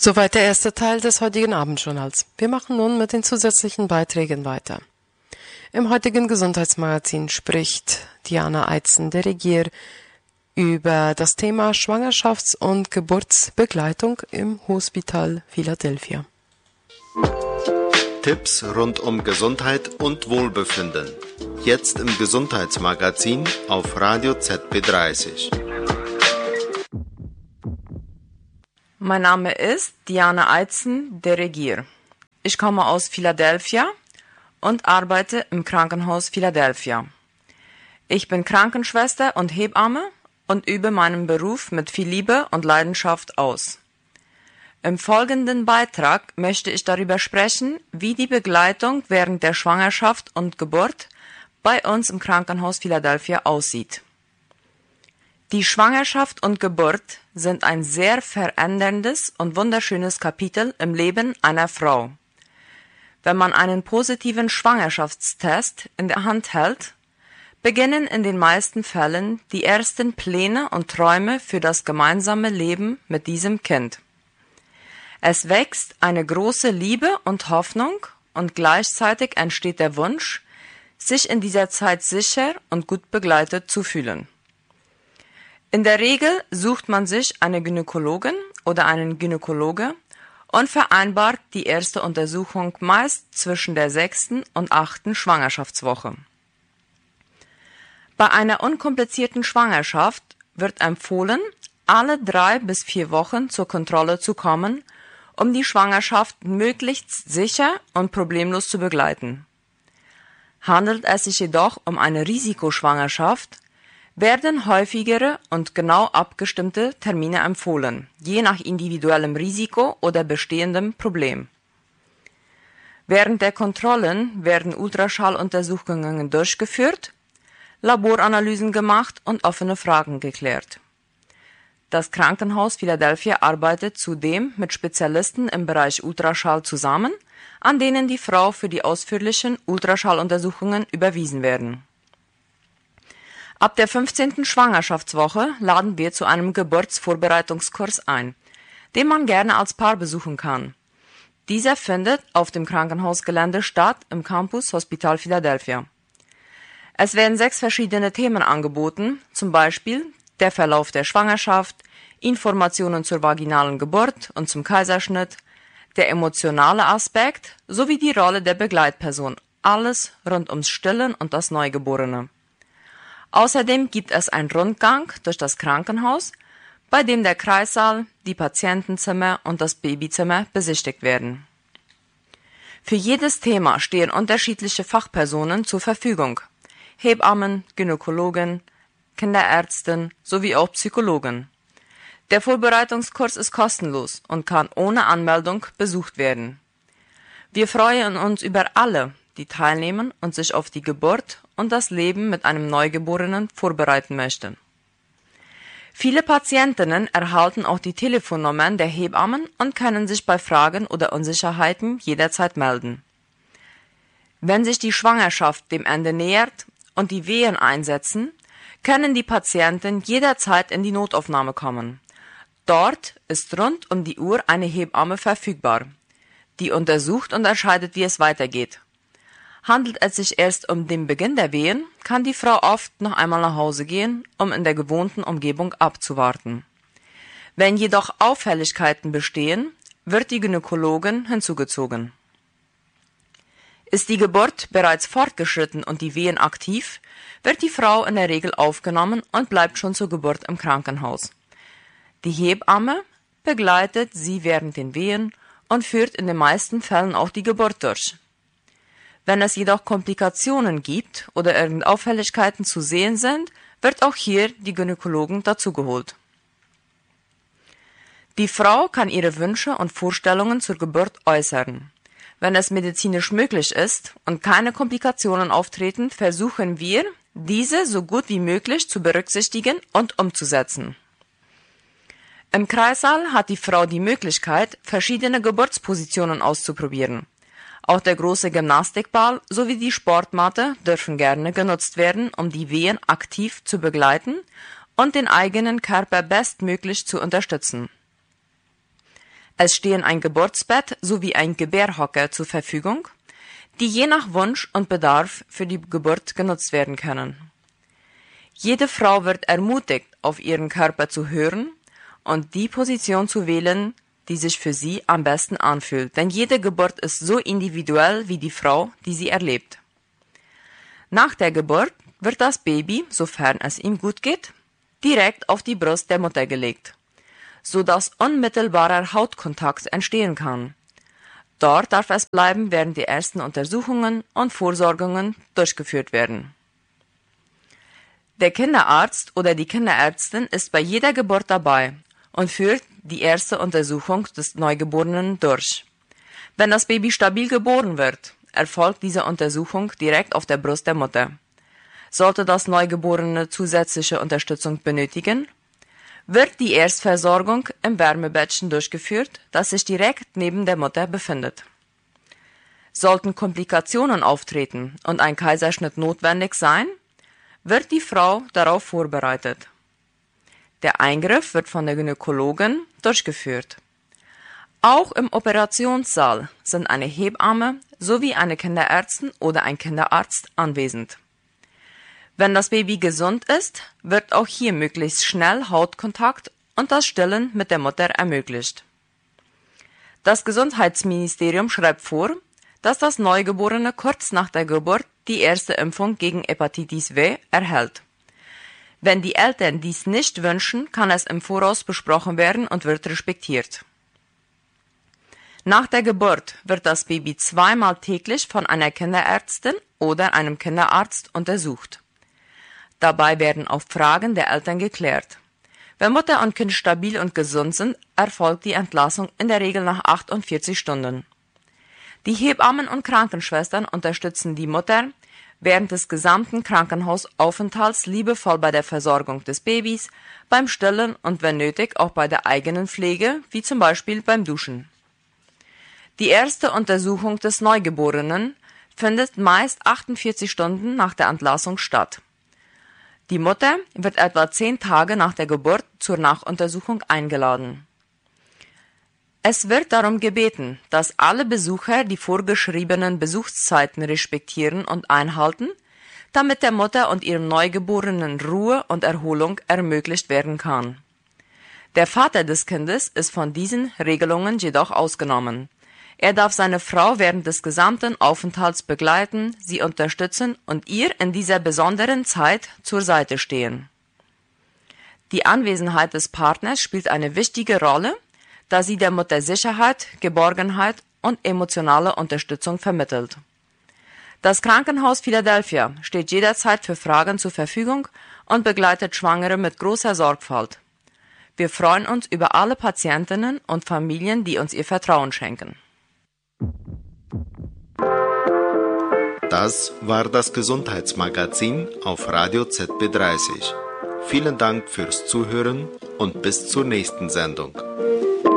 Soweit der erste Teil des heutigen Abendjournals. Wir machen nun mit den zusätzlichen Beiträgen weiter. Im heutigen Gesundheitsmagazin spricht Diana Eitzen-Derigier über das Thema Schwangerschafts- und Geburtsbegleitung im Hospital Philadelphia. Tipps rund um Gesundheit und Wohlbefinden. Jetzt im Gesundheitsmagazin auf Radio ZB30. Mein Name ist Diana Eitzen-Derigier. Ich komme aus Philadelphia und arbeite im Krankenhaus Philadelphia. Ich bin Krankenschwester und Hebamme und übe meinen Beruf mit viel Liebe und Leidenschaft aus. Im folgenden Beitrag möchte ich darüber sprechen, wie die Begleitung während der Schwangerschaft und Geburt bei uns im Krankenhaus Philadelphia aussieht. Die Schwangerschaft und Geburt sind ein sehr veränderndes und wunderschönes Kapitel im Leben einer Frau. Wenn man einen positiven Schwangerschaftstest in der Hand hält, beginnen in den meisten Fällen die ersten Pläne und Träume für das gemeinsame Leben mit diesem Kind. Es wächst eine große Liebe und Hoffnung und gleichzeitig entsteht der Wunsch, sich in dieser Zeit sicher und gut begleitet zu fühlen. In der Regel sucht man sich eine Gynäkologin oder einen Gynäkologe und vereinbart die erste Untersuchung meist zwischen der 6. und 8. Schwangerschaftswoche. Bei einer unkomplizierten Schwangerschaft wird empfohlen, alle 3 bis 4 Wochen zur Kontrolle zu kommen, um die Schwangerschaft möglichst sicher und problemlos zu begleiten. Handelt es sich jedoch um eine Risikoschwangerschaft, werden häufigere und genau abgestimmte Termine empfohlen, je nach individuellem Risiko oder bestehendem Problem. Während der Kontrollen werden Ultraschalluntersuchungen durchgeführt, Laboranalysen gemacht und offene Fragen geklärt. Das Krankenhaus Philadelphia arbeitet zudem mit Spezialisten im Bereich Ultraschall zusammen, an denen die Frau für die ausführlichen Ultraschalluntersuchungen überwiesen werden. Ab der 15. Schwangerschaftswoche laden wir zu einem Geburtsvorbereitungskurs ein, den man gerne als Paar besuchen kann. Dieser findet auf dem Krankenhausgelände statt im Campus Hospital Philadelphia. Es werden 6 verschiedene Themen angeboten, zum Beispiel der Verlauf der Schwangerschaft, Informationen zur vaginalen Geburt und zum Kaiserschnitt, der emotionale Aspekt sowie die Rolle der Begleitperson, alles rund ums Stillen und das Neugeborene. Außerdem gibt es einen Rundgang durch das Krankenhaus, bei dem der Kreissaal, die Patientenzimmer und das Babyzimmer besichtigt werden. Für jedes Thema stehen unterschiedliche Fachpersonen zur Verfügung: Hebammen, Gynäkologen, Kinderärztin sowie auch Psychologen. Der Vorbereitungskurs ist kostenlos und kann ohne Anmeldung besucht werden. Wir freuen uns über alle, die teilnehmen und sich auf die Geburt und das Leben mit einem Neugeborenen vorbereiten möchten. Viele Patientinnen erhalten auch die Telefonnummern der Hebammen und können sich bei Fragen oder Unsicherheiten jederzeit melden. Wenn sich die Schwangerschaft dem Ende nähert und die Wehen einsetzen, können die Patienten jederzeit in die Notaufnahme kommen. Dort ist rund um die Uhr eine Hebamme verfügbar, die untersucht und entscheidet, wie es weitergeht. Handelt es sich erst um den Beginn der Wehen, kann die Frau oft noch einmal nach Hause gehen, um in der gewohnten Umgebung abzuwarten. Wenn jedoch Auffälligkeiten bestehen, wird die Gynäkologin hinzugezogen. Ist die Geburt bereits fortgeschritten und die Wehen aktiv, wird die Frau in der Regel aufgenommen und bleibt schon zur Geburt im Krankenhaus. Die Hebamme begleitet sie während den Wehen und führt in den meisten Fällen auch die Geburt durch. Wenn es jedoch Komplikationen gibt oder irgendeine Auffälligkeiten zu sehen sind, wird auch hier die Gynäkologin dazugeholt. Die Frau kann ihre Wünsche und Vorstellungen zur Geburt äußern. Wenn es medizinisch möglich ist und keine Komplikationen auftreten, versuchen wir, diese so gut wie möglich zu berücksichtigen und umzusetzen. Im Kreissaal hat die Frau die Möglichkeit, verschiedene Geburtspositionen auszuprobieren. Auch der große Gymnastikball sowie die Sportmatte dürfen gerne genutzt werden, um die Wehen aktiv zu begleiten und den eigenen Körper bestmöglich zu unterstützen. Es stehen ein Geburtsbett sowie ein Gebärhocker zur Verfügung, die je nach Wunsch und Bedarf für die Geburt genutzt werden können. Jede Frau wird ermutigt, auf ihren Körper zu hören und die Position zu wählen, die sich für sie am besten anfühlt, denn jede Geburt ist so individuell wie die Frau, die sie erlebt. Nach der Geburt wird das Baby, sofern es ihm gut geht, direkt auf die Brust der Mutter gelegt, sodass unmittelbarer Hautkontakt entstehen kann. Dort darf es bleiben, während die ersten Untersuchungen und Vorsorgungen durchgeführt werden. Der Kinderarzt oder die Kinderärztin ist bei jeder Geburt dabei und führt die erste Untersuchung des Neugeborenen durch. Wenn das Baby stabil geboren wird, erfolgt diese Untersuchung direkt auf der Brust der Mutter. Sollte das Neugeborene zusätzliche Unterstützung benötigen, wird die Erstversorgung im Wärmebettchen durchgeführt, das sich direkt neben der Mutter befindet. Sollten Komplikationen auftreten und ein Kaiserschnitt notwendig sein, wird die Frau darauf vorbereitet. Der Eingriff wird von der Gynäkologin durchgeführt. Auch im Operationssaal sind eine Hebamme sowie eine Kinderärztin oder ein Kinderarzt anwesend. Wenn das Baby gesund ist, wird auch hier möglichst schnell Hautkontakt und das Stillen mit der Mutter ermöglicht. Das Gesundheitsministerium schreibt vor, dass das Neugeborene kurz nach der Geburt die erste Impfung gegen Hepatitis W erhält. Wenn die Eltern dies nicht wünschen, kann es im Voraus besprochen werden und wird respektiert. Nach der Geburt wird das Baby zweimal täglich von einer Kinderärztin oder einem Kinderarzt untersucht. Dabei werden auch Fragen der Eltern geklärt. Wenn Mutter und Kind stabil und gesund sind, erfolgt die Entlassung in der Regel nach 48 Stunden. Die Hebammen und Krankenschwestern unterstützen die Mutter während des gesamten Krankenhausaufenthalts liebevoll bei der Versorgung des Babys, beim Stillen und wenn nötig auch bei der eigenen Pflege, wie zum Beispiel beim Duschen. Die erste Untersuchung des Neugeborenen findet meist 48 Stunden nach der Entlassung statt. Die Mutter wird etwa 10 Tage nach der Geburt zur Nachuntersuchung eingeladen. Es wird darum gebeten, dass alle Besucher die vorgeschriebenen Besuchszeiten respektieren und einhalten, damit der Mutter und ihrem Neugeborenen Ruhe und Erholung ermöglicht werden kann. Der Vater des Kindes ist von diesen Regelungen jedoch ausgenommen. Er darf seine Frau während des gesamten Aufenthalts begleiten, sie unterstützen und ihr in dieser besonderen Zeit zur Seite stehen. Die Anwesenheit des Partners spielt eine wichtige Rolle, da sie der Mutter Sicherheit, Geborgenheit und emotionale Unterstützung vermittelt. Das Krankenhaus Philadelphia steht jederzeit für Fragen zur Verfügung und begleitet Schwangere mit großer Sorgfalt. Wir freuen uns über alle Patientinnen und Familien, die uns ihr Vertrauen schenken. Das war das Gesundheitsmagazin auf Radio ZB30. Vielen Dank fürs Zuhören und bis zur nächsten Sendung.